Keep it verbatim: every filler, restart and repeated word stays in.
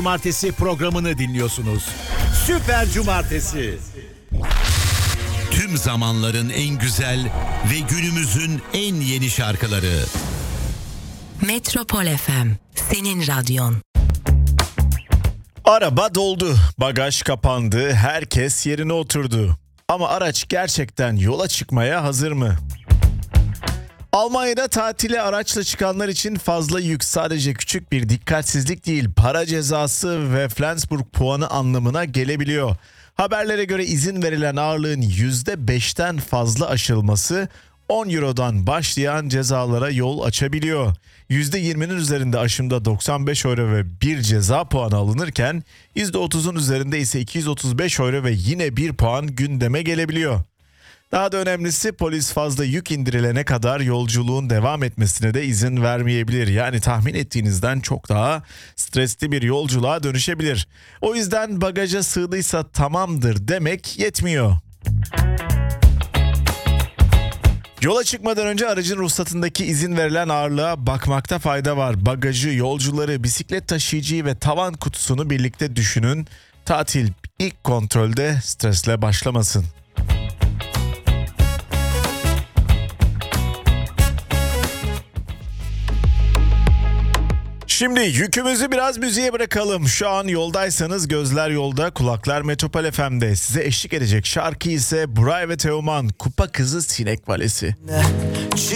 Cumartesi programını dinliyorsunuz. Süper Cumartesi. Tüm zamanların en güzel ve günümüzün en yeni şarkıları. Metropol F M, senin radyon. Araba doldu, bagaj kapandı, herkes yerine oturdu. Ama araç gerçekten yola çıkmaya hazır mı? Almanya'da tatile araçla çıkanlar için fazla yük sadece küçük bir dikkatsizlik değil, para cezası ve Flensburg puanı anlamına gelebiliyor. Haberlere göre izin verilen ağırlığın yüzde beşten fazla aşılması on eurodan başlayan cezalara yol açabiliyor. yüzde yirminin üzerinde aşımda doksan beş euro ve bir ceza puanı alınırken yüzde otuzun üzerinde ise iki yüz otuz beş euro ve yine bir puan gündeme gelebiliyor. Daha da önemlisi polis fazla yük indirilene kadar yolculuğun devam etmesine de izin vermeyebilir. Yani tahmin ettiğinizden çok daha stresli bir yolculuğa dönüşebilir. O yüzden bagaja sığdıysa tamamdır demek yetmiyor. Yola çıkmadan önce aracın ruhsatındaki izin verilen ağırlığa bakmakta fayda var. Bagajı, yolcuları, bisiklet taşıyıcıyı ve tavan kutusunu birlikte düşünün. Tatil ilk kontrolde stresle başlamasın. Şimdi yükümüzü biraz müziğe bırakalım. Şu an yoldaysanız gözler yolda, kulaklar Metropol F M'de. Size eşlik edecek şarkı ise Buray ve Teoman, Kupa Kızı Sinek Valesi.